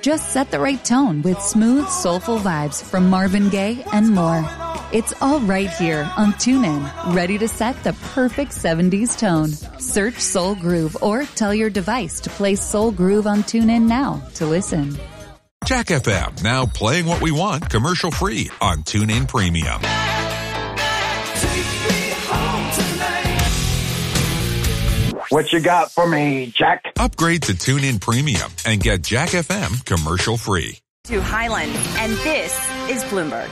Just set the right tone with smooth, soulful vibes from Marvin Gaye and more. It's all right here on TuneIn, ready to set the perfect 70s tone. Search Soul Groove or tell your device to play Soul Groove on TuneIn now to listen. Jack FM, now playing what we want commercial-free on TuneIn Premium. What you got for me, Jack? Upgrade to TuneIn Premium and get Jack FM commercial-free. To Highland, and this is Bloomberg.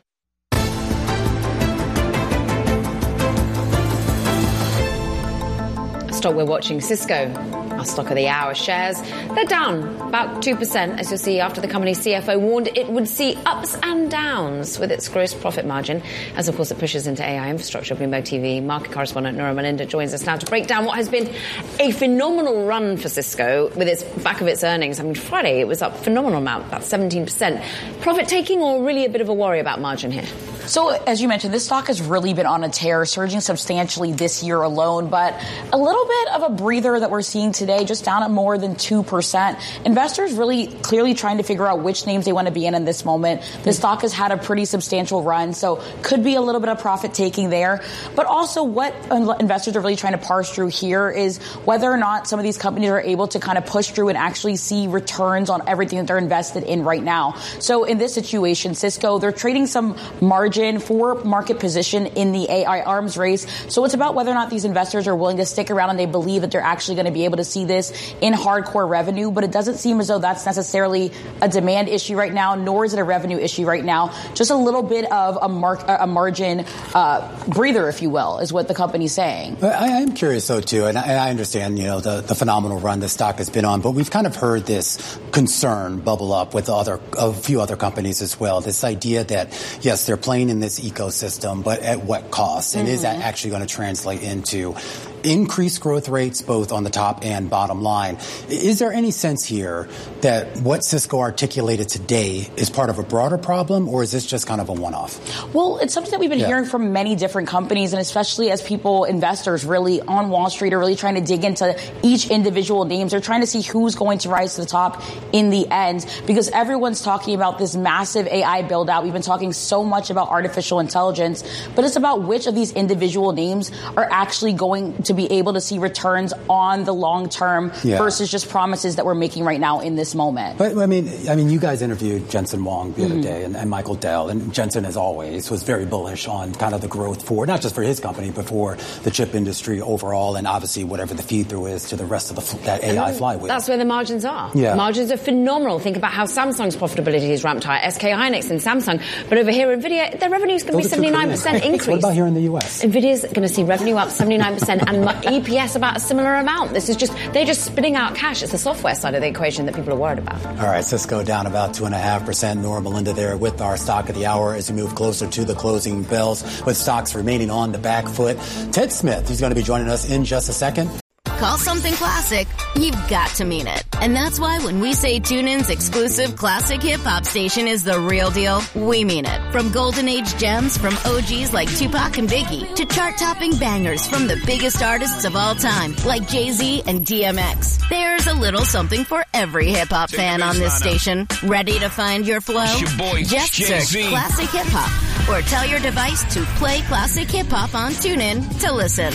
Stock we're watching, Cisco, our stock of the hour. Shares, they're down about 2%, as you'll see, after the company's CFO warned it would see ups and downs with its gross profit margin, as of course it pushes into AI infrastructure. Bloomberg TV market correspondent Nora Melinda joins us now to break down what has been a phenomenal run for Cisco with its back of its earnings. I mean, Friday it was up a phenomenal amount, about 17%. Profit taking, or really a bit of a worry about margin here? So, as you mentioned, this stock has really been on a tear, surging substantially this year alone, but a little bit of a breather that we're seeing today, just down at more than 2%. Investors really clearly trying to figure out which names they want to be in this moment. The stock has had a pretty substantial run, so could be a little bit of profit taking there. But also what investors are really trying to parse through here is whether or not some of these companies are able to kind of push through and actually see returns on everything that they're invested in right now. So in this situation, Cisco, they're trading some margin for market position in the AI arms race. So it's about whether or not these investors are willing to stick around and they believe that they're actually going to be able to see this in hardcore revenue. But it doesn't seem as though that's necessarily a demand issue right now, nor is it a revenue issue right now. Just a little bit of a margin breather, if you will, is what the company's saying. I am curious, though, too, and I understand, the phenomenal run the stock has been on, but we've kind of heard this concern bubble up with a few other companies as well. This idea that, yes, they're playing in this ecosystem, but at what cost? And is that actually going to translate into increased growth rates both on the top and bottom line? Is there any sense here that what Cisco articulated today is part of a broader problem, or is this just kind of a one-off? Well, it's something that we've been hearing from many different companies, and especially as investors really on Wall Street are really trying to dig into each individual names. They're trying to see who's going to rise to the top in the end, because everyone's talking about this massive AI build out. We've been talking so much about artificial intelligence, but it's about which of these individual names are actually going to be able to see returns on the long term versus just promises that we're making right now in this moment. But I mean, you guys interviewed Jensen Huang the other day and Michael Dell, and Jensen, as always, was very bullish on kind of the growth for not just for his company, but for the chip industry overall, and obviously whatever the feed through is to the rest of that AI flywheel. That's where the margins are. Yeah. Margins are phenomenal. Think about how Samsung's profitability is ramped higher. SK Hynix and Samsung, but over here, NVIDIA, their revenue is going to be 79% increase. What about here in the U.S.? NVIDIA's going to see revenue up 79% and EPS about a similar amount. They're just spitting out cash. It's the software side of the equation that people are worried about. All right, Cisco down about 2.5%. Nora Melinda there with our stock of the hour as we move closer to the closing bells, with stocks remaining on the back foot. Ted Smith, he's going to be joining us in just a second. Call something classic, you've got to mean it. And that's why when we say TuneIn's exclusive classic hip-hop station is the real deal, we mean it. From golden age gems from OGs like Tupac and Biggie to chart-topping bangers from the biggest artists of all time like Jay-Z and DMX. There's a little something for every hip-hop fan on this station. Ready to find your flow? Just search Classic Hip-Hop or tell your device to play Classic Hip-Hop on TuneIn to listen.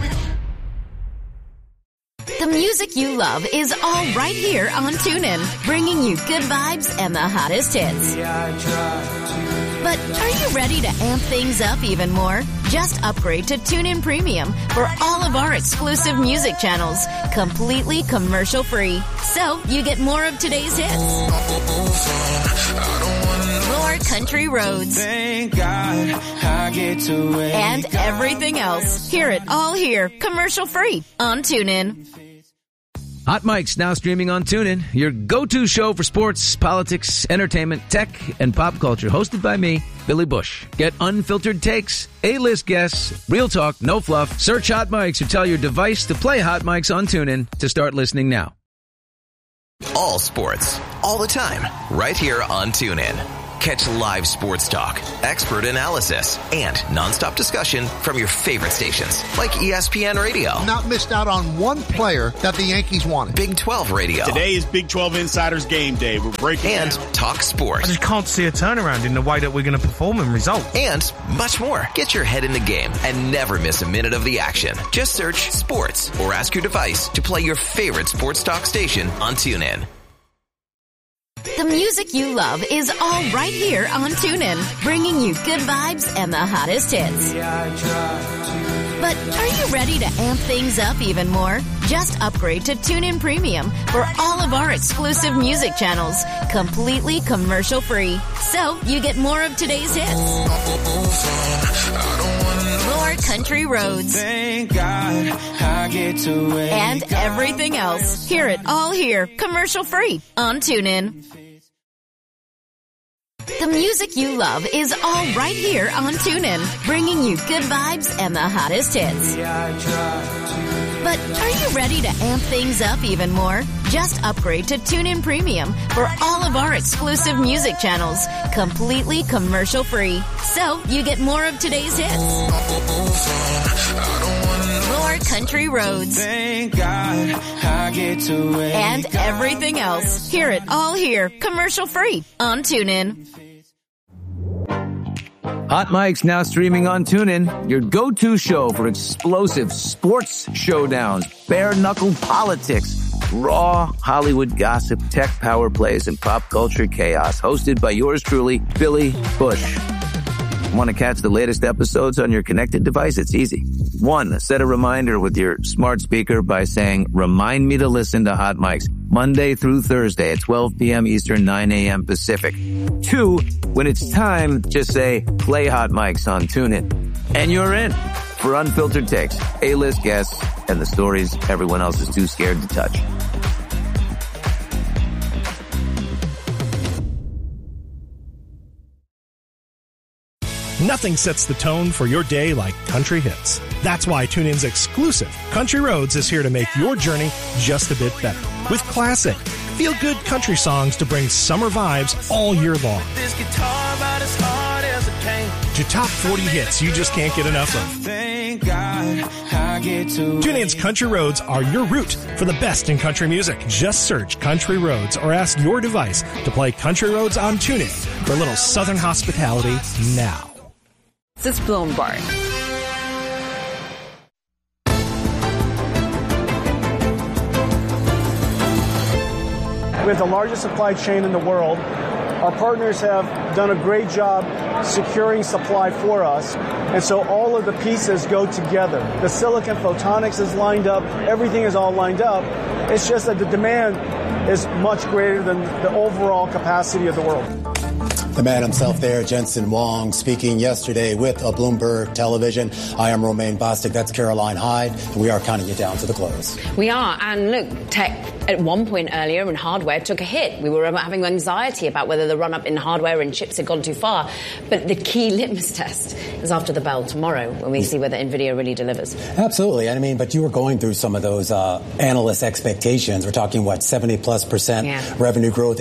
The music you love is all right here on TuneIn, bringing you good vibes and the hottest hits. But are you ready to amp things up even more? Just upgrade to TuneIn Premium for all of our exclusive music channels, completely commercial-free. So you get more of today's hits, more country roads, and everything else. Hear it all here, commercial-free on TuneIn. Hot Mic's now streaming on TuneIn, your go-to show for sports, politics, entertainment, tech, and pop culture. Hosted by me, Billy Bush. Get unfiltered takes, A-list guests, real talk, no fluff. Search Hot Mic's or tell your device to play Hot Mic's on TuneIn to start listening now. All sports, all the time, right here on TuneIn. Catch live sports talk, expert analysis, and nonstop discussion from your favorite stations like ESPN Radio. Not missed out on one player that the Yankees wanted. Big 12 Radio. Today is Big 12 Insiders Game Day. We're breaking and down. Talk Sports. I just can't see a turnaround in the way that we're going to perform and result. And much more. Get your head in the game and never miss a minute of the action. Just search sports or ask your device to play your favorite sports talk station on TuneIn. The music you love is all right here on TuneIn, bringing you good vibes and the hottest hits. But are you ready to amp things up even more? Just upgrade to TuneIn Premium for all of our exclusive music channels, completely commercial free. So you get more of today's hits. More country roads. Thank God I get to wake and everything else. Hear it all here, commercial free on TuneIn. The music you love is all right here on TuneIn, bringing you good vibes and the hottest hits. But are you ready to amp things up even more? Just upgrade to TuneIn Premium for all of our exclusive music channels, completely commercial free. So you get more of today's hits. More country roads. Thank God I get to wake and everything else. Hear it all here, commercial free on TuneIn. Hot Mike's now streaming on TuneIn, your go-to show for explosive sports showdowns, bare-knuckle politics, raw Hollywood gossip, tech power plays, and pop culture chaos. Hosted by yours truly, Billy Bush. Want to catch the latest episodes on your connected device? It's easy. 1, set a reminder with your smart speaker by saying, "Remind me to listen to Hot Mike's Monday through Thursday at 12 p.m. Eastern, 9 a.m. Pacific." 2, when it's time, just say, "Play Hot Mike's" on TuneIn. And you're in for unfiltered takes, A-list guests, and the stories everyone else is too scared to touch. Nothing sets the tone for your day like country hits. That's why TuneIn's exclusive Country Roads is here to make your journey just a bit better. With classic, feel-good country songs to bring summer vibes all year long. This guitar about as hard as a cane. To top 40 hits you just can't get enough of. Thank God I get to TuneIn's Country Roads are your route for the best in country music. Just search Country Roads or ask your device to play Country Roads on TuneIn for a little southern hospitality now. This is Bloomberg. We have the largest supply chain in the world. Our partners have done a great job securing supply for us, and so all of the pieces go together. The silicon photonics is lined up. Everything is all lined up. It's just that the demand is much greater than the overall capacity of the world. The man himself there, Jensen Huang, speaking yesterday with a Bloomberg Television. I am Romaine Bostick. That's Caroline Hyde. And we are counting you down to the close. We are. And look, tech at one point earlier in hardware took a hit. We were having anxiety about whether the run-up in hardware and chips had gone too far. But the key litmus test is after the bell tomorrow when we see whether NVIDIA really delivers. Absolutely. I mean, but you were going through some of those analyst expectations. We're talking, 70+% revenue growth,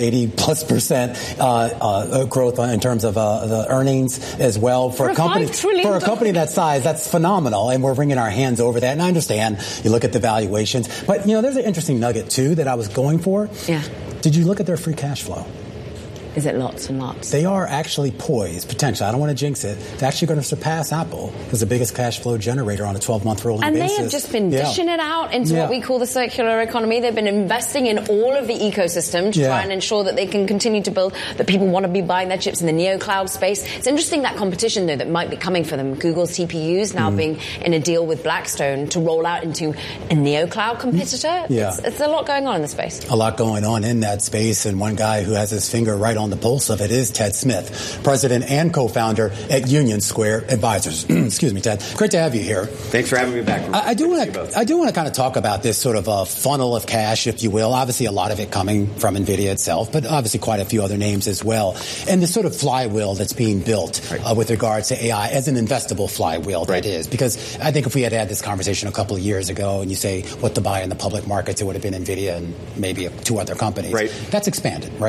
80+% growth in terms of the earnings as well for a company that size. That's phenomenal, and we're wringing our hands over that. And I understand you look at the valuations, but there's an interesting nugget too that I was going for. Yeah. Did you look at their free cash flow? Is it lots and lots? They are actually poised, potentially, I don't want to jinx it, they're actually going to surpass Apple as the biggest cash flow generator on a 12-month rolling basis. And they have just been dishing it out into what we call the circular economy. They've been investing in all of the ecosystem to try and ensure that they can continue to build, that people want to be buying their chips in the neo-cloud space. It's interesting that competition, though, that might be coming for them. Google's TPUs now being in a deal with Blackstone to roll out into a neo-cloud competitor. It's a lot going on in the space. A lot going on in that space, and one guy who has his finger right on the pulse of it is Ted Smith, president and co-founder at Union Square Advisors. Excuse me, Ted. Great to have you here. Thanks for having me back. I do want to kind of talk about this sort of a funnel of cash, if you will. Obviously, a lot of it coming from NVIDIA itself, but obviously quite a few other names as well. And this sort of flywheel that's being built with regards to AI as an investable flywheel that is. Because I think if we had this conversation a couple of years ago and you say what to buy in the public markets, it would have been NVIDIA and maybe 2 other companies. Right. That's expanded, right?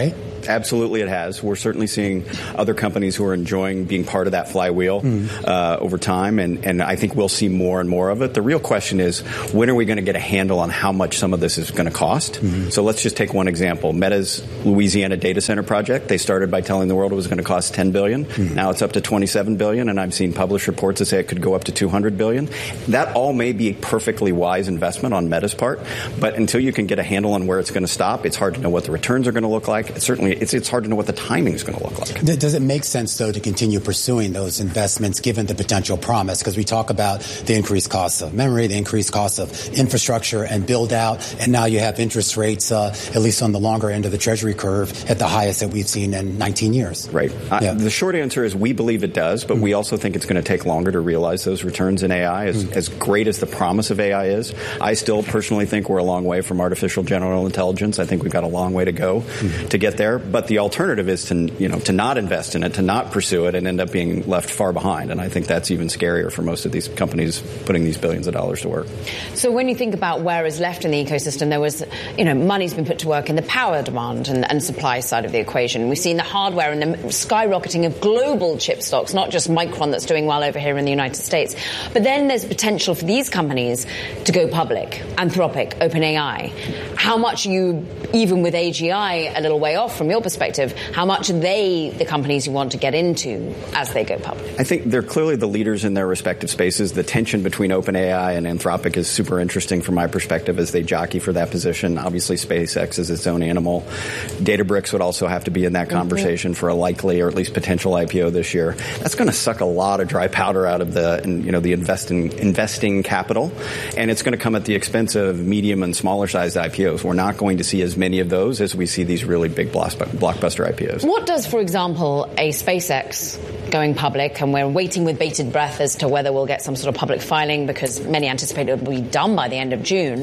Absolutely it has. We're certainly seeing other companies who are enjoying being part of that flywheel over time, and I think we'll see more and more of it. The real question is, when are we going to get a handle on how much some of this is going to cost? So let's just take one example. Meta's Louisiana data center project, they started by telling the world it was going to cost $10 billion. Now it's up to $27 billion, and I've seen published reports that say it could go up to $200 billion. That all may be a perfectly wise investment on Meta's part, but until you can get a handle on where it's going to stop, it's hard to know what the returns are going to look like. It's hard to know what the timing is going to look like. Does it make sense, though, to continue pursuing those investments given the potential promise? Because we talk about the increased costs of memory, the increased costs of infrastructure and build out, and now you have interest rates, at least on the longer end of the Treasury curve, at the highest that we've seen in 19 years. Right. The short answer is we believe it does, but we also think it's going to take longer to realize those returns in AI. As great as the promise of AI is, I still personally think we're a long way from artificial general intelligence. I think we've got a long way to go to get there. But the alternative is to not invest in it, to not pursue it, and end up being left far behind. And I think that's even scarier for most of these companies putting these billions of dollars to work. So when you think about where is left in the ecosystem, there was, money's been put to work in the power demand and supply side of the equation. We've seen the hardware and the skyrocketing of global chip stocks, not just Micron that's doing well over here in the United States. But then there's potential for these companies to go public. Anthropic, OpenAI. How much even with AGI a little way off from your perspective, how much are they the companies you want to get into as they go public? I think they're clearly the leaders in their respective spaces. The tension between OpenAI and Anthropic is super interesting from my perspective as they jockey for that position. Obviously, SpaceX is its own animal. Databricks would also have to be in that conversation for a likely or at least potential IPO this year. That's going to suck a lot of dry powder out of the investing capital, and it's going to come at the expense of medium and smaller sized IPOs. We're not going to see as many of those as we see these really big blockbuster IPOs. What does, for example, a SpaceX going public, and we're waiting with bated breath as to whether we'll get some sort of public filing because many anticipate it will be done by the end of June.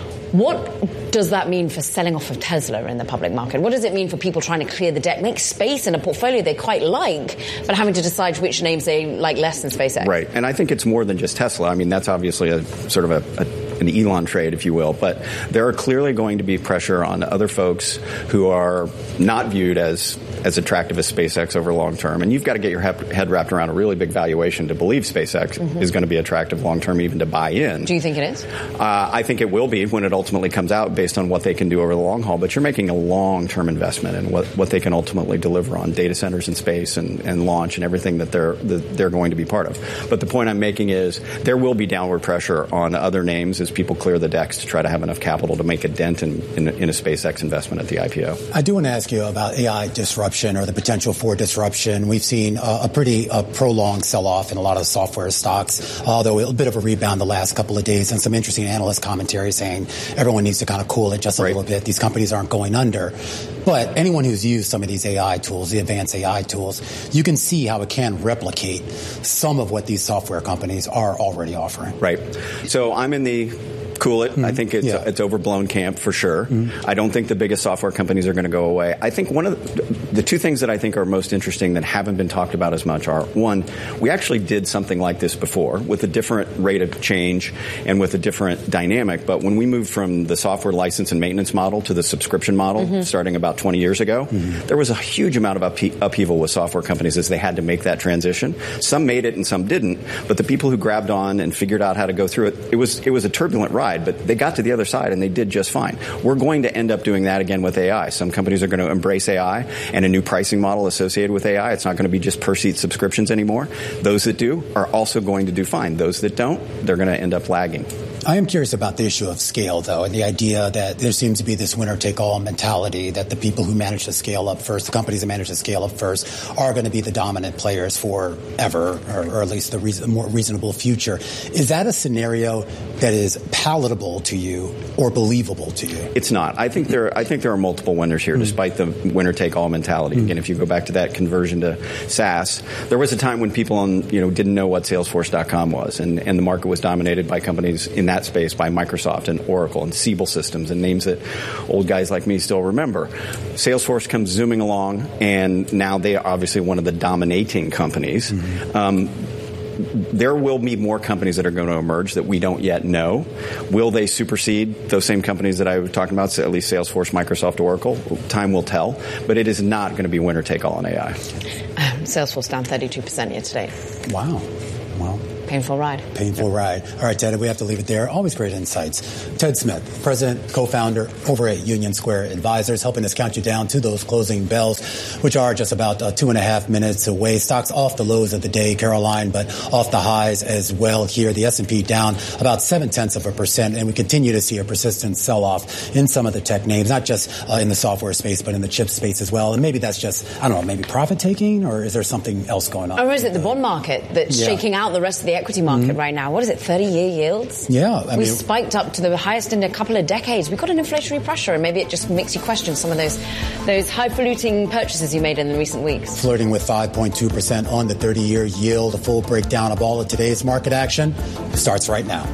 What does that mean for selling off of Tesla in the public market? What does it mean for people trying to clear the deck, make space in a portfolio they quite like, but having to decide which names they like less than SpaceX? Right. And I think it's more than just Tesla. I mean, that's obviously a sort of an Elon trade, if you will. But there are clearly going to be pressure on other folks who are not viewed as attractive as SpaceX over long term. And you've got to get your head wrapped around a really big valuation to believe SpaceX is going to be attractive long term, even to buy in. Do you think it is? I think it will be when it ultimately comes out based on what they can do over the long haul. But you're making a long-term investment in what they can ultimately deliver on data centers in space and launch and everything that they're going to be part of. But the point I'm making is there will be downward pressure on other names as people clear the decks to try to have enough capital to make a dent in a SpaceX investment at the IPO. I do want to ask you about AI disruption or the potential for disruption. We've seen a pretty prolonged sell-off in a lot of software stocks, although a bit of a rebound the last couple of days, and some interesting analyst commentary saying everyone needs to kind of cool it just a little bit. These companies aren't going under. But anyone who's used some of these AI tools, the advanced AI tools, you can see how it can replicate some of what these software companies are already offering. Right. So I'm in the cool it. I think it's overblown camp for sure. I don't think the biggest software companies are going to go away. I think one of the two things that I think are most interesting that haven't been talked about as much are, one, we actually did something like this before with a different rate of change and with a different dynamic. But when we moved from the software license and maintenance model to the subscription model starting about 20 years ago, there was a huge amount of upheaval with software companies as they had to make that transition. Some made it and some didn't. But the people who grabbed on and figured out how to go through it, it was a turbulent ride. But they got to the other side and they did just fine. We're going to end up doing that again with AI. Some companies are going to embrace AI and a new pricing model associated with AI. It's not going to be just per seat subscriptions anymore. Those that do are also going to do fine. Those that don't, they're going to end up lagging. I am curious about the issue of scale, though, and the idea that there seems to be this winner-take-all mentality that the people who manage to scale up first, the companies that manage to scale up first, are going to be the dominant players forever, or at least the more reasonable future. Is that a scenario that is palatable to you or believable to you? It's not. I think there are multiple winners here, despite the winner-take-all mentality. Again, if you go back to that conversion to SaaS, there was a time when people didn't know what Salesforce.com was, and the market was dominated by companies in that space, by Microsoft and Oracle and Siebel Systems and names that old guys like me still remember. Salesforce comes zooming along, and now they are obviously one of the dominating companies. there will be more companies that are going to emerge that we don't yet know. Will they supersede those same companies that I was talking about, at least Salesforce, Microsoft, Oracle? Time will tell. But it is not going to be winner take all in AI. Salesforce down 32% year to date. Wow. Well, painful ride. Painful ride. All right, Ted, we have to leave it there. Always great insights. Ted Smith, president, co-founder over at Union Square Advisors, helping us count you down to those closing bells, which are just about 2.5 minutes away. Stocks off the lows of the day, Caroline, but off the highs as well here. The S&P down about 0.7%, and we continue to see a persistent sell-off in some of the tech names, not just in the software space, but in the chip space as well. And maybe that's just, I don't know, maybe profit-taking, or is there something else going on? Or is it the bond market that's shaking out the rest of the equity market right now? What is it, 30-year yields? Yeah. We spiked up to the highest in a couple of decades. We've got an inflationary pressure, and maybe it just makes you question some of those highfalutin purchases you made in the recent weeks. Flirting with 5.2% on the 30-year yield. A full breakdown of all of today's market action starts right now.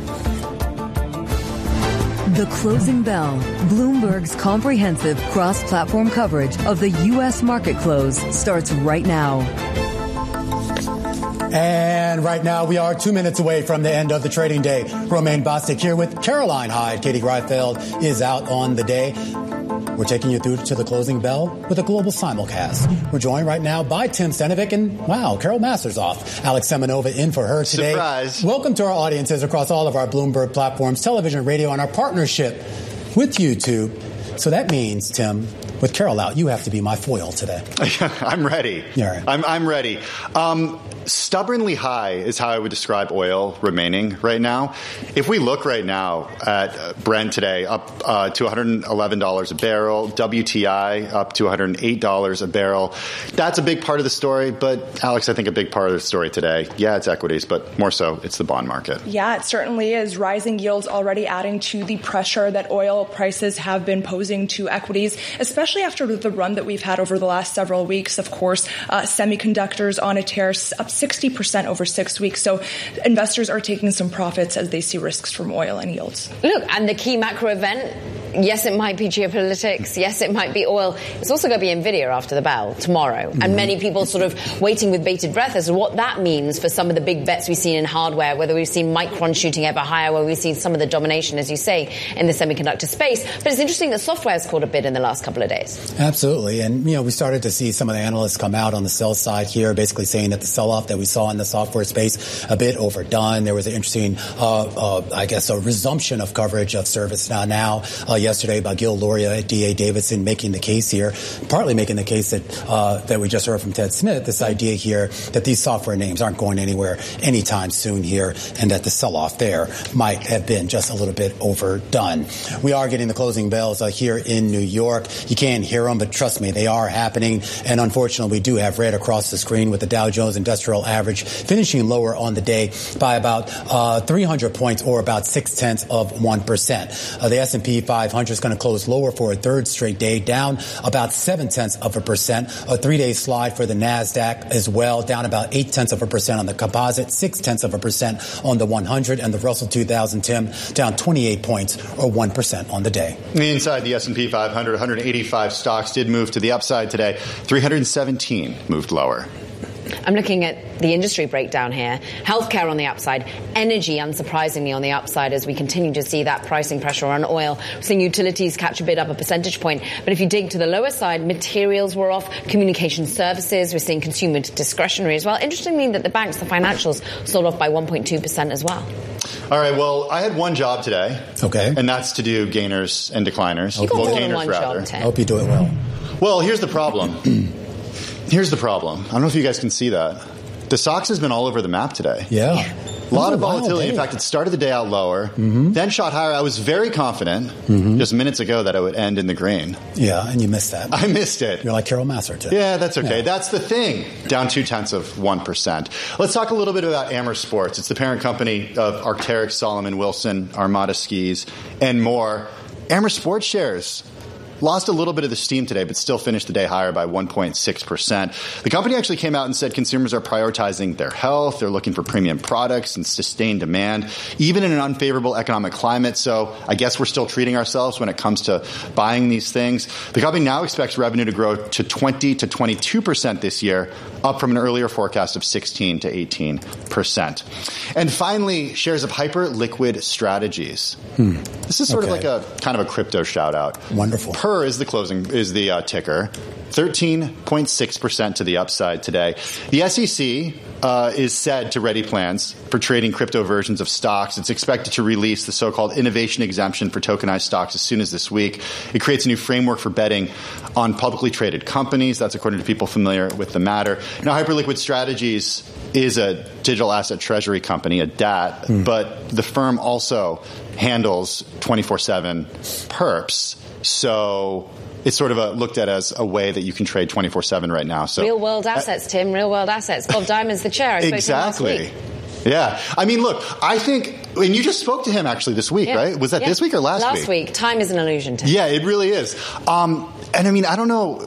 The Closing Bell, Bloomberg's comprehensive cross-platform coverage of the U.S. market close, starts right now. And right now, we are 2 minutes away from the end of the trading day. Romaine Bostick here with Caroline Hyde. Katie Greifeld is out on the day. We're taking you through to the closing bell with a global simulcast. We're joined right now by Tim Stenovic and, wow, Carol Mastershoff. Alex Semenova in for her today. Surprise. Welcome to our audiences across all of our Bloomberg platforms, television, radio, and our partnership with YouTube. So that means, Tim, with Carol out, you have to be my foil today. I'm ready. Yeah, right. I'm ready. Stubbornly high is how I would describe oil remaining right now. If we look right now at Brent today, up to $111 a barrel, WTI up to $108 a barrel. That's a big part of the story. But, Alex, I think a big part of the story today, yeah, it's equities, but more so, it's the bond market. Yeah, it certainly is. Rising yields already adding to the pressure that oil prices have been posing to equities, especially after the run that we've had over the last several weeks. Of course, semiconductors on a tear, up 60% over 6 weeks. So investors are taking some profits as they see risks from oil and yields. Look, and the key macro event, yes, it might be geopolitics. Yes, it might be oil. It's also going to be Nvidia after the bell tomorrow. And many people sort of waiting with bated breath as to what that means for some of the big bets we've seen in hardware, whether we've seen Micron shooting ever higher, where we've seen some of the domination, as you say, in the semiconductor space. But it's interesting that software has caught a bid in the last couple of days. Absolutely. And, we started to see some of the analysts come out on the sell side here, basically saying that the sell-off that we saw in the software space, a bit overdone. There was an interesting, a resumption of coverage of ServiceNow yesterday by Gil Luria at D.A. Davidson, making the case here, partly making the case that we just heard from Ted Smith, this idea here that these software names aren't going anywhere anytime soon here, and that the sell-off there might have been just a little bit overdone. We are getting the closing bells here in New York. You can't hear them, but trust me, they are happening. And unfortunately, we do have red across the screen with the Dow Jones Industrial Average finishing lower on the day by about 300 points, or about 0.6%. The S&P 500 is going to close lower for a third straight day, down about 0.7%. A 3-day slide for the NASDAQ as well, down about 0.8% on the composite, 0.6% on the 100, and the Russell 2000, Tim, down 28 points, or 1% on the day. Inside the S&P 500, 185 stocks did move to the upside today. 317 moved lower. I'm looking at the industry breakdown here. Healthcare on the upside, energy, unsurprisingly, on the upside as we continue to see that pricing pressure on oil. We're seeing utilities catch a bit up a percentage point. But if you dig to the lower side, materials were off, communication services, we're seeing consumer discretionary as well. Interestingly that the banks, the financials, sold off by 1.2% as well. All right, well, I had one job today. Okay. And that's to do gainers and decliners. You got more than gainers, one job, Tim. I hope you do it well. Well, here's the problem. Here's the problem. I don't know if you guys can see that. The SOX has been all over the map today. Yeah. A lot of volatility. In fact, it started the day out lower, then shot higher. I was very confident just minutes ago that it would end in the green. Yeah, and you missed that. I missed it. You're like Carol Massar, too. Yeah, that's okay. Yeah. That's the thing. Down 0.2%. Let's talk a little bit about Amer Sports. It's the parent company of Arc'teryx, Salomon, Wilson, Armada Skis, and more. Amer Sports shares lost a little bit of the steam today, but still finished the day higher by 1.6%. The company actually came out and said consumers are prioritizing their health. They're looking for premium products and sustained demand, even in an unfavorable economic climate. So I guess we're still treating ourselves when it comes to buying these things. The company now expects revenue to grow to 20 to 22% this year, up from an earlier forecast of 16 to 18%. And finally, shares of Hyperliquid Strategies. This is sort of like a kind of a crypto shout out. Wonderful. PER is the ticker. 13.6% to the upside today. The SEC is said to ready plans for trading crypto versions of stocks. It's expected to release the so-called innovation exemption for tokenized stocks as soon as this week. It creates a new framework for betting on publicly traded companies. That's according to people familiar with the matter. Now, Hyperliquid Strategies is a digital asset treasury company, a DAT, but the firm also handles 24/7 perps. So it's sort of looked at as a way that you can trade 24/7 right now. So real world assets, Tim. Real world assets. Bob Diamond's the chair. I spoke to him last week. Yeah. I mean, look, I think, and you just spoke to him actually this week, right? Was that this week or last week? Last week. Time is an illusion, Tim. Yeah, it really is. And I mean, I don't know,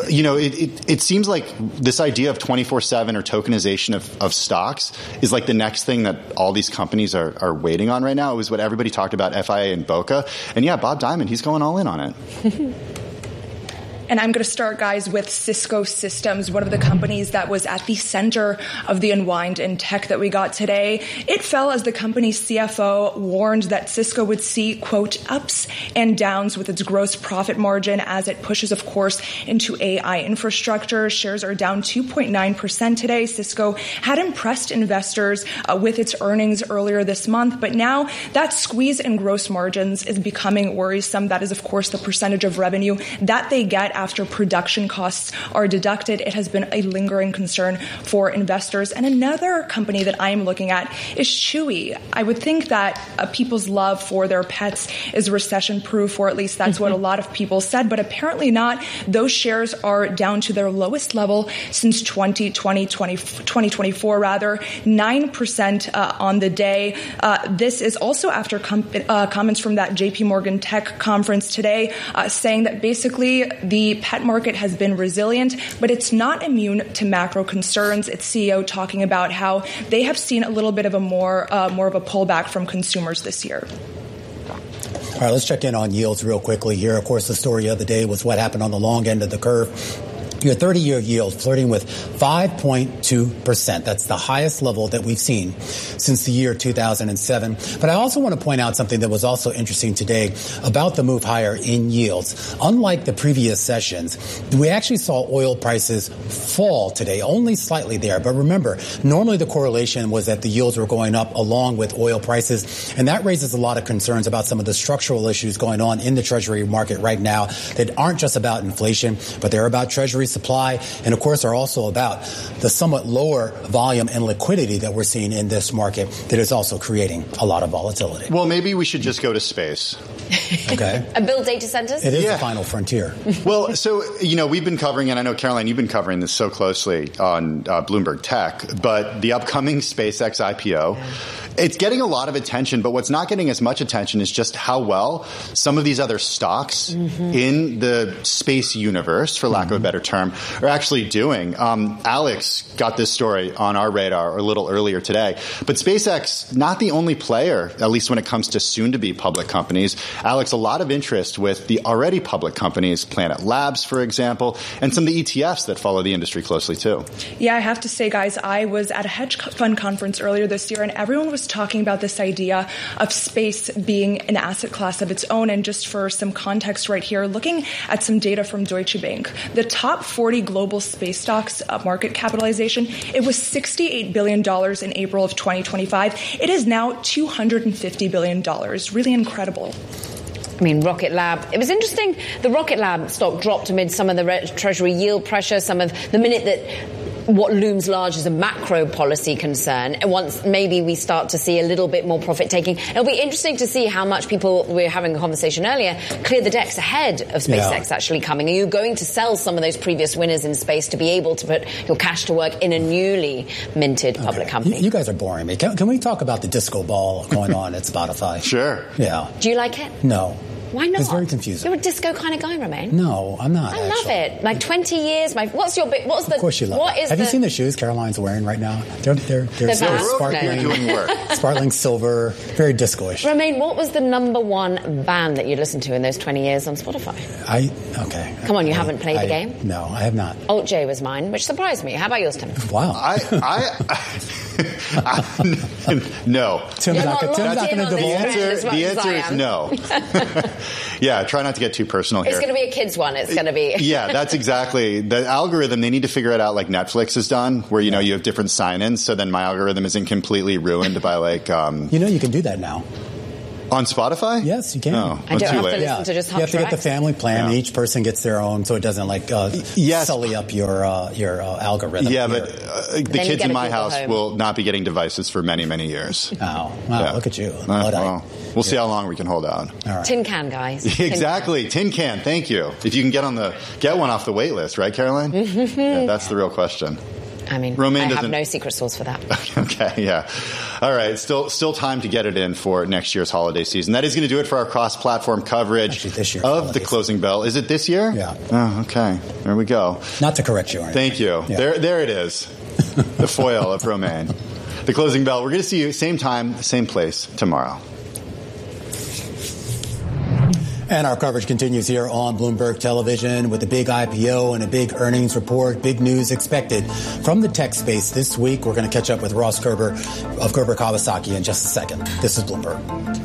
it seems like this idea of 24/7 or tokenization of stocks is like the next thing that all these companies are waiting on right now. It was what everybody talked about, FIA and Boca. And yeah, Bob Diamond, he's going all in on it. And I'm going to start, guys, with Cisco Systems, one of the companies that was at the center of the unwind in tech that we got today. It fell as the company's CFO warned that Cisco would see, quote, ups and downs with its gross profit margin as it pushes, of course, into AI infrastructure. Shares are down 2.9% today. Cisco had impressed investors with its earnings earlier this month, but now that squeeze in gross margins is becoming worrisome. That is, of course, the percentage of revenue that they get after production costs are deducted. It has been a lingering concern for investors. And another company that I am looking at is Chewy. I would think that people's love for their pets is recession-proof, or at least that's what a lot of people said, but apparently not. Those shares are down to their lowest level since 2024, 9% on the day. This is also after comments from that JP Morgan Tech conference today saying that basically the pet market has been resilient, but it's not immune to macro concerns. Its CEO talking about how they have seen a little bit of a more of a pullback from consumers this year. All right, let's check in on yields real quickly here. Of course, the story of the day was what happened on the long end of the curve. Your 30-year yield flirting with 5.2%. That's the highest level that we've seen since the year 2007. But I also want to point out something that was also interesting today about the move higher in yields. Unlike the previous sessions, we actually saw oil prices fall today, only slightly there. But remember, normally the correlation was that the yields were going up along with oil prices. And that raises a lot of concerns about some of the structural issues going on in the Treasury market right now that aren't just about inflation, but they're about Treasury supply, and of course are also about the somewhat lower volume and liquidity that we're seeing in this market that is also creating a lot of volatility. Well, maybe we should just go to space. Okay. And build data centers? It is the final frontier. Well, so, we've been covering, and I know, Caroline, you've been covering this so closely on Bloomberg Tech, but the upcoming SpaceX IPO, it's getting a lot of attention, but what's not getting as much attention is just how well some of these other stocks in the space universe, for lack of a better term, are actually doing. Alex got this story on our radar a little earlier today. But SpaceX, not the only player, at least when it comes to soon-to-be public companies. Alex, a lot of interest with the already public companies, Planet Labs, for example, and some of the ETFs that follow the industry closely, too. Yeah, I have to say, guys, I was at a hedge fund conference earlier this year, and everyone was talking about this idea of space being an asset class of its own. And just for some context right here, looking at some data from Deutsche Bank, the top 40 global space stocks market capitalization, it was $68 billion in April of 2025. It is now $250 billion. Really incredible. I mean, Rocket Lab. It was interesting. The Rocket Lab stock dropped amid some of the Treasury yield pressure, some of the minute that what looms large as a macro policy concern. And once maybe we start to see a little bit more profit taking, it'll be interesting to see how much people, we were having a conversation earlier, clear the decks ahead of SpaceX actually coming. Are you going to sell some of those previous winners in space to be able to put your cash to work in a newly minted public company? You guys are boring me. Can we talk about the disco ball going on at Spotify? Sure. Yeah. Do you like it? No. Why not? It's very confusing. You're a disco kind of guy, Romain. No, I'm not. I love it. Like 20 years. What's the? Of course you love it. Have you seen the shoes Caroline's wearing right now? They're sparkling silver, very disco-ish. Romain, what was the number one band that you listened to in those 20 years on Spotify? Okay. Come on, you haven't played the game? No, I have not. Alt J was mine, which surprised me. How about yours, Tim? Wow. No. Tim's not going to divulge. The answer is no. Yeah, try not to get too personal here. It's going to be a kid's one. It's going to be... Yeah, that's exactly. The algorithm, they need to figure it out like Netflix has done, where, you have different sign-ins, so then my algorithm isn't completely ruined by like... you can do that now. On Spotify? Yes, you can. Oh, I don't have to listen to just you have to get the family plan, and each person gets their own, so it doesn't sully up your algorithm. Yeah, but the kids in my house will not be getting devices for many, many years. Oh, wow, look at you. We'll see how long we can hold out. All right. Tin can, guys. Exactly, tin can. Thank you. If you can get one off the wait list, right, Caroline? Yeah, that's the real question. I mean, Romain I have no secret sauce for that. Okay, yeah. All right, still time to get it in for next year's holiday season. That is going to do it for our cross-platform coverage of the Closing Bell. Is it this year? Yeah. Oh, okay. There we go. Not to correct you. Thank you. Yeah. There it is. The foil of Romain. The Closing Bell. We're going to see you same time, same place tomorrow. And our coverage continues here on Bloomberg Television with a big IPO and a big earnings report. Big news expected from the tech space this week. We're going to catch up with Ross Gerber of Gerber Kawasaki in just a second. This is Bloomberg.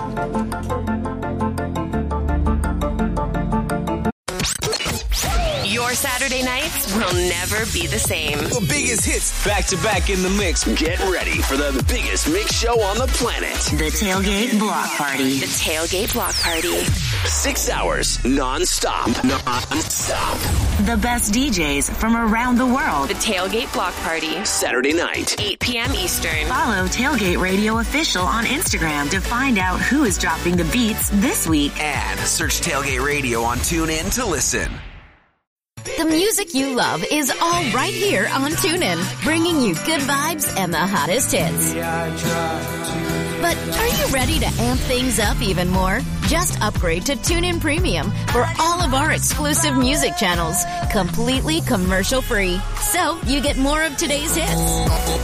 Your Saturday nights will never be the same. The biggest hits back to back in the mix. Get ready for the biggest mix show on the planet. The Tailgate Block Party. The Tailgate Block Party. 6 hours non-stop. The best DJs from around the world. The Tailgate Block Party. Saturday night, 8 p.m. Eastern. Follow Tailgate Radio Official on Instagram to find out who is dropping the beats this week. And search Tailgate Radio on TuneIn to listen. The music you love is all right here on TuneIn, bringing you good vibes and the hottest hits. But are you ready to amp things up even more? Just upgrade to TuneIn Premium for all of our exclusive music channels, completely commercial-free. So you get more of today's hits.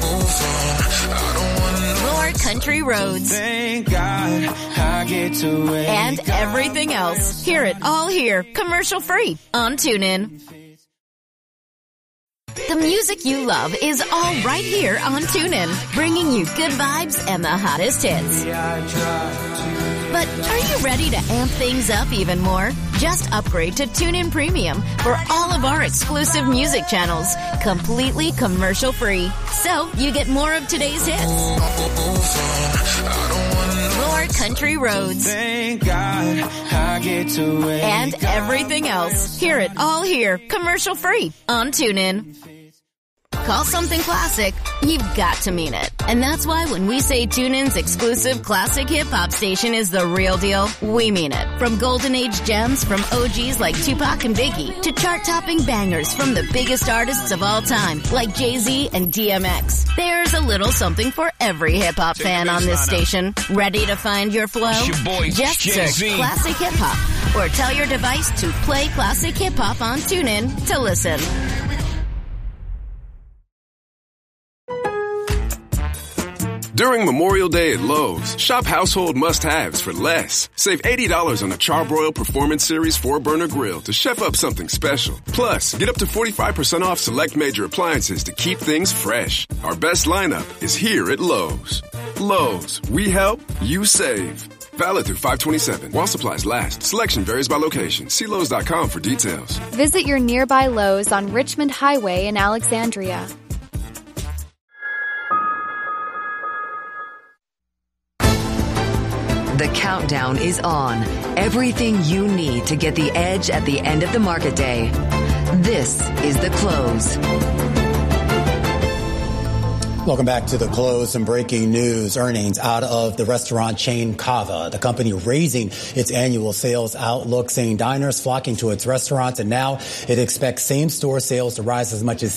More country roads. Thank God I get to wake and everything else. Hear it all here, commercial-free on TuneIn. The music you love is all right here on TuneIn, bringing you good vibes and the hottest hits. But are you ready to amp things up even more? Just upgrade to TuneIn Premium for all of our exclusive music channels, completely commercial-free. So you get more of today's hits. More country roads. Thank God I get to wake and everything else. Hear it all here, commercial-free on TuneIn. Call something classic, you've got to mean it. And that's why when we say TuneIn's exclusive classic hip-hop station is the real deal, we mean it. From golden age gems from OGs like Tupac and Biggie to chart-topping bangers from the biggest artists of all time like Jay-Z and DMX. There's a little something for every hip-hop fan on this station. Ready to find your flow? Just search Classic Hip-Hop or tell your device to play Classic Hip-Hop on TuneIn to listen. During Memorial Day at Lowe's, shop household must-haves for less. Save $80 on a Charbroil Performance Series 4-burner grill to chef up something special. Plus, get up to 45% off select major appliances to keep things fresh. Our best lineup is here at Lowe's. Lowe's, we help, you save. Valid through 5/27. While supplies last. Selection varies by location. See Lowe's.com for details. Visit your nearby Lowe's on Richmond Highway in Alexandria. The countdown is on. Everything you need to get the edge at the end of the market day. This is The Close. Welcome back to The Close. Some breaking news. Earnings out of the restaurant chain Cava. The company raising its annual sales outlook, saying diners flocking to its restaurants, and now it expects same-store sales to rise as much as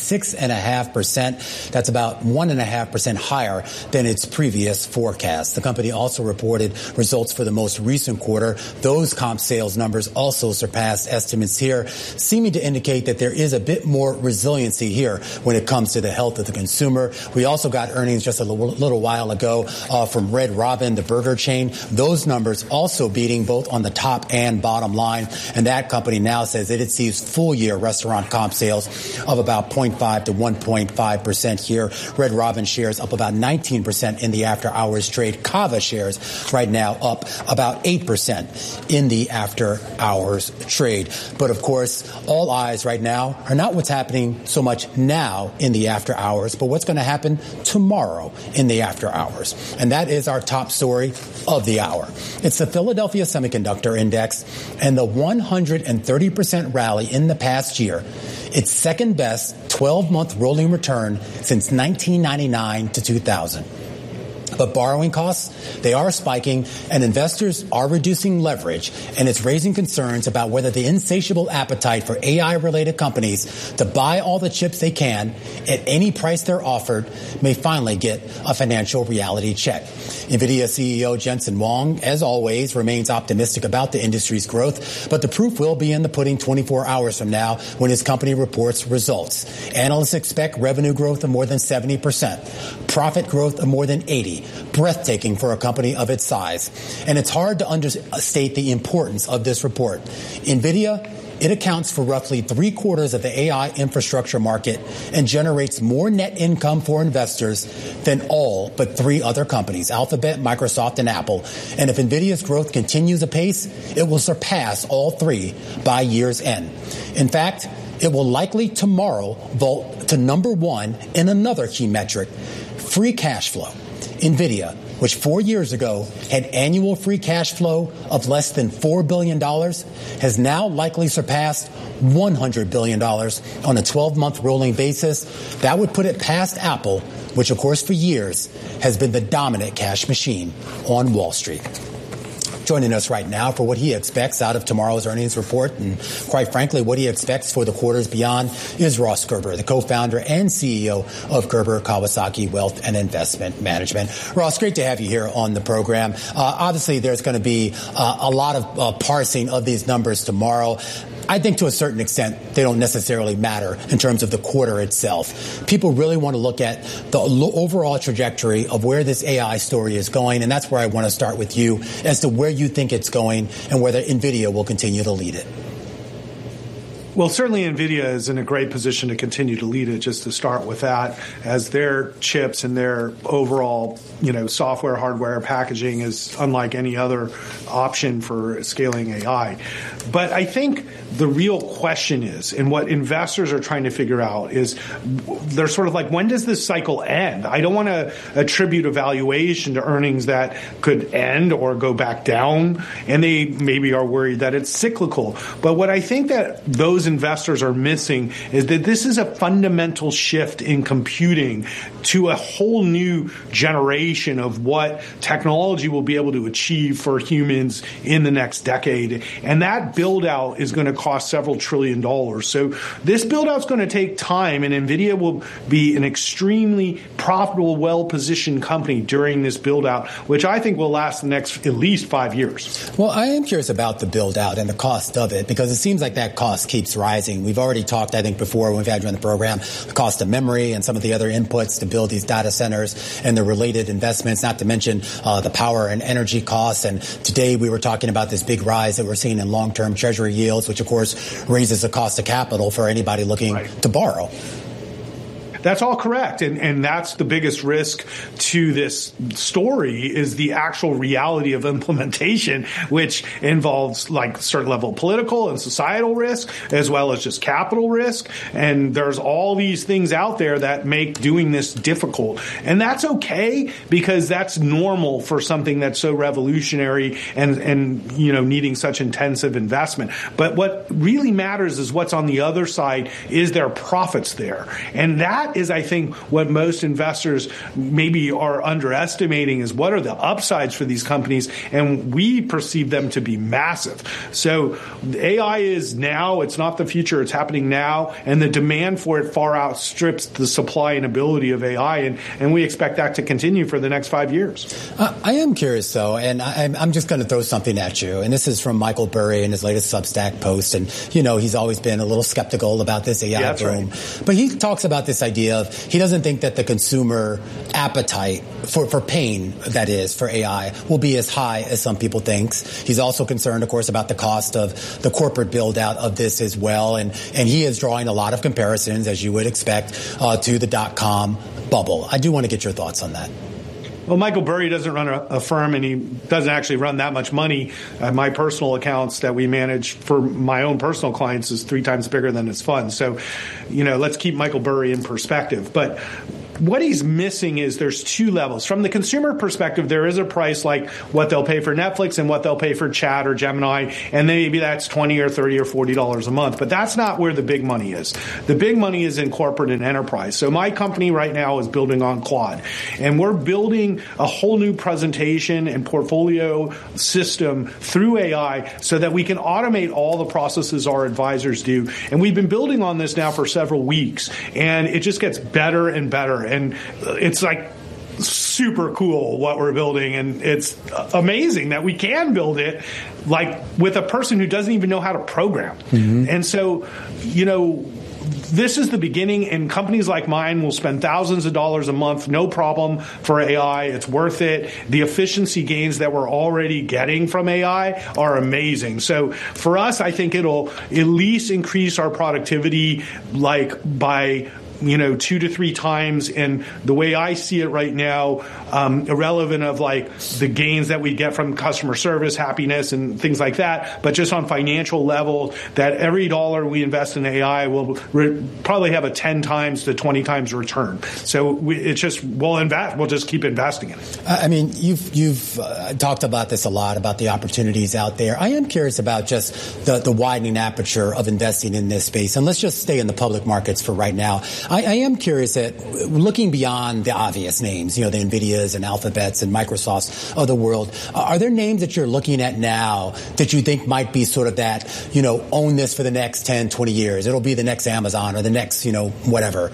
6.5%. That's about 1.5% higher than its previous forecast. The company also reported results for the most recent quarter. Those comp sales numbers also surpassed estimates here, seeming to indicate that there is a bit more resiliency here when it comes to the health of the consumer. We also got earnings just a little while ago from Red Robin, the burger chain. Those numbers also beating both on the top and bottom line. And that company now says that it sees full-year restaurant comp sales of about 0.5 to 1.5% here. Red Robin shares up about 19% in the after-hours trade. Cava shares right now up about 8% in the after-hours trade. But, of course, all eyes right now are not what's happening so much now in the after-hours, but what's going to happen tomorrow in the after hours. And that is our top story of the hour. It's the Philadelphia Semiconductor Index and the 130% rally in the past year. Its second best 12-month rolling return since 1999 to 2000. But borrowing costs, they are spiking, and investors are reducing leverage, and it's raising concerns about whether the insatiable appetite for AI-related companies to buy all the chips they can at any price they're offered may finally get a financial reality check. NVIDIA CEO Jensen Huang, as always, remains optimistic about the industry's growth, but the proof will be in the pudding 24 hours from now when his company reports results. Analysts expect revenue growth of more than 70%, profit growth of more than 80%. Breathtaking for a company of its size. And it's hard to understate the importance of this report. NVIDIA, it accounts for roughly 3/4 of the AI infrastructure market and generates more net income for investors than all but 3 other companies, Alphabet, Microsoft, and Apple. And if NVIDIA's growth continues apace, it will surpass all 3 by year's end. In fact, it will likely tomorrow vault to number 1 in another key metric, free cash flow. NVIDIA, which 4 years ago had annual free cash flow of less than $4 billion, has now likely surpassed $100 billion on a 12-month rolling basis. That would put it past Apple, which, of course, for years has been the dominant cash machine on Wall Street. Joining us right now for what he expects out of tomorrow's earnings report and, quite frankly, what he expects for the quarters beyond is Ross Gerber, the co-founder and CEO of Gerber Kawasaki Wealth and Investment Management. Ross, great to have you here on the program. Obviously, there's going to be a lot of parsing of these numbers tomorrow. I think to a certain extent, they don't necessarily matter in terms of the quarter itself. People really want to look at the overall trajectory of where this AI story is going, and that's where I want to start with you as to where you think it's going and whether NVIDIA will continue to lead it. Well, certainly NVIDIA is in a great position to continue to lead it, just to start with that, as their chips and their overall, software, hardware, packaging is unlike any other option for scaling AI. But I think the real question is, and what investors are trying to figure out is, they're sort of like, when does this cycle end? I don't want to attribute a valuation to earnings that could end or go back down, and they maybe are worried that it's cyclical. But what I think that those investors are missing is that this is a fundamental shift in computing to a whole new generation of what technology will be able to achieve for humans in the next decade. And that build out is going to cost several $1 trillion. So this build out is going to take time, and NVIDIA will be an extremely profitable, well-positioned company during this build out, which I think will last the next at least 5 years. Well, I am curious about the build out and the cost of it, because it seems like that cost keeps rising. We've already talked, I think, before when we've had you on the program, the cost of memory and some of the other inputs to build these data centers and the related investments, not to mention the power and energy costs. And today we were talking about this big rise that we're seeing in long-term treasury yields, which, of course, raises the cost of capital for anybody looking to borrow. That's all correct. And that's the biggest risk to this story, is the actual reality of implementation, which involves like certain level of political and societal risk, as well as just capital risk. And there's all these things out there that make doing this difficult. And that's okay, because that's normal for something that's so revolutionary and needing such intensive investment. But what really matters is what's on the other side. Is there profits there? And that that is, I think, what most investors maybe are underestimating is what are the upsides for these companies, and we perceive them to be massive. So AI is now, it's not the future, it's happening now, and the demand for it far outstrips the supply and ability of AI, and we expect that to continue for the next 5 years. I am curious, though, and I'm just going to throw something at you, and this is from Michael Burry in his latest Substack post, and, he's always been a little skeptical about this AI boom. Right. But he talks about this idea of he doesn't think that the consumer appetite for pain, that is, for AI, will be as high as some people think. He's also concerned, of course, about the cost of the corporate build-out of this as well, and he is drawing a lot of comparisons, as you would expect, to the dot-com bubble. I do want to get your thoughts on that. Well, Michael Burry doesn't run a firm, and he doesn't actually run that much money. My personal accounts that we manage for my own personal clients is 3 times bigger than his fund. So, let's keep Michael Burry in perspective. But what he's missing is there's 2 levels. From the consumer perspective, there is a price like what they'll pay for Netflix and what they'll pay for Chat or Gemini, and maybe that's $20 or $30 or $40 a month. But that's not where the big money is. The big money is in corporate and enterprise. So my company right now is building on Claude, and we're building a whole new presentation and portfolio system through AI so that we can automate all the processes our advisors do. And we've been building on this now for several weeks, and it just gets better and better. And it's like super cool what we're building, and it's amazing that we can build it like with a person who doesn't even know how to program. Mm-hmm. And so, this is the beginning, and companies like mine will spend thousands of dollars a month, no problem, for AI. It's worth it. The efficiency gains that we're already getting from AI are amazing. So for us, I think it'll at least increase our productivity by 2 to 3 times. And the way I see it right now, irrelevant of the gains that we get from customer service, happiness, and things like that, but just on financial level, that every dollar we invest in AI will probably have a 10 times to 20 times return. So we'll just keep investing in it. I mean, you've talked about this a lot, about the opportunities out there. I am curious about just the widening aperture of investing in this space. And let's just stay in the public markets for right now. I am curious at looking beyond the obvious names, the NVIDIAs and Alphabets and Microsofts of the world. Are there names that you're looking at now that you think might be sort of that, own this for the next 10, 20 years? It'll be the next Amazon or the next, whatever.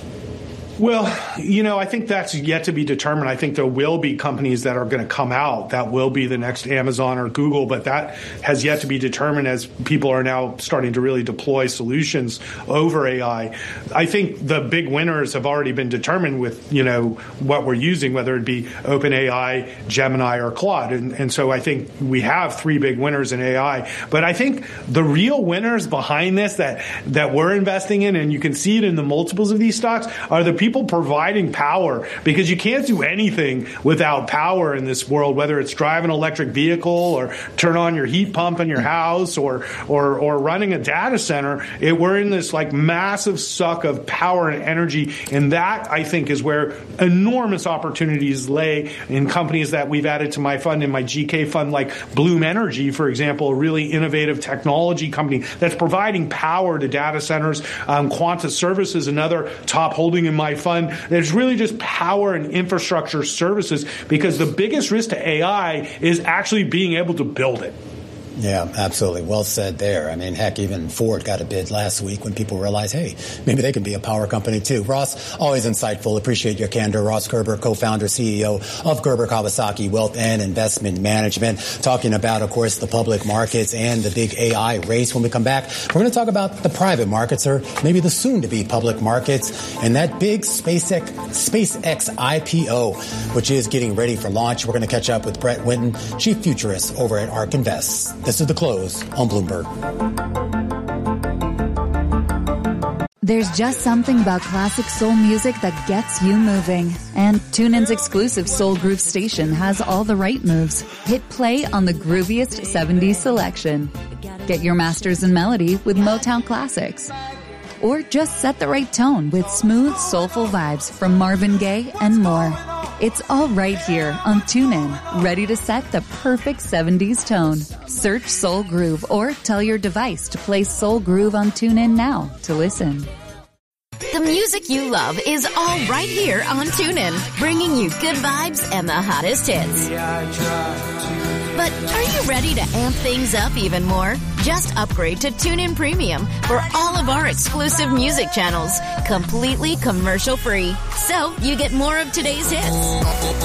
Well, I think that's yet to be determined. I think there will be companies that are going to come out that will be the next Amazon or Google, but that has yet to be determined as people are now starting to really deploy solutions over AI. I think the big winners have already been determined with, what we're using, whether it be OpenAI, Gemini, or Claude. And so I think we have 3 big winners in AI. But I think the real winners behind this that we're investing in, and you can see it in the multiples of these stocks, are the people providing power, because you can't do anything without power in this world, whether it's drive an electric vehicle or turn on your heat pump in your house or running a data center. We're in this massive suck of power and energy, and that, I think, is where enormous opportunities lay in companies that we've added to my fund, in my GK fund, like Bloom Energy, for example, a really innovative technology company that's providing power to data centers. Quanta Services, another top holding in my fund. There's really just power and infrastructure services, because the biggest risk to AI is actually being able to build it. Yeah, absolutely. Well said there. I mean, heck, even Ford got a bid last week when people realized, hey, maybe they can be a power company too. Ross, always insightful. Appreciate your candor. Ross Gerber, co-founder, CEO of Gerber Kawasaki Wealth and Investment Management, talking about, of course, the public markets and the big AI race. When we come back, we're going to talk about the private markets, or maybe the soon-to-be public markets, and that big SpaceX IPO, which is getting ready for launch. We're going to catch up with Brett Winton, chief futurist over at ARK Invest. This is The Close on Bloomberg. There's just something about classic soul music that gets you moving. And TuneIn's exclusive Soul Groove station has all the right moves. Hit play on the grooviest 70s selection. Get your masters in melody with Motown Classics. Or just set the right tone with smooth, soulful vibes from Marvin Gaye and more. It's all right here on TuneIn, ready to set the perfect 70s tone. Search Soul Groove or tell your device to play Soul Groove on TuneIn now to listen. The The music you love is all right here on TuneIn, bringing you good vibes and the hottest hits. But are you ready to amp things up even more? Just upgrade to TuneIn Premium for all of our exclusive music channels, completely commercial-free. So you get more of today's hits,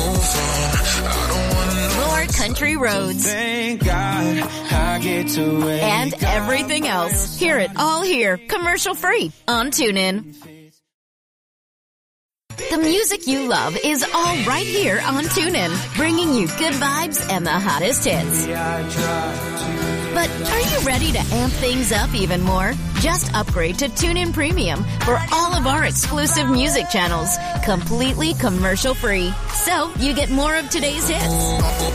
more country roads, Thank God I get to wake and everything else. Hear it all here, commercial-free on TuneIn. The music you love is all right here on TuneIn, bringing you good vibes and the hottest hits. But are you ready to amp things up even more? Just upgrade to TuneIn Premium for all of our exclusive music channels, completely commercial-free. So you get more of today's hits,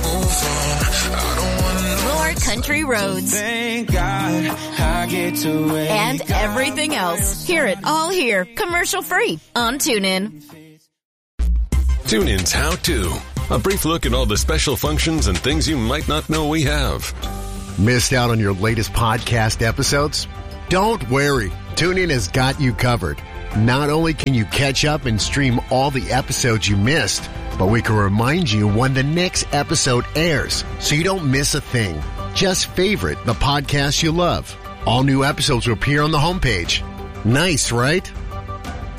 more country roads, Thank God I get to wake and everything else. Hear it all here, commercial-free on TuneIn. TuneIn's How To. A brief look at all the special functions and things you might not know we have. Missed out on your latest podcast episodes? Don't worry. TuneIn has got you covered. Not only can you catch up and stream all the episodes you missed, but we can remind you when the next episode airs so you don't miss a thing. Just favorite the podcast you love. All new episodes will appear on the homepage. Nice, right?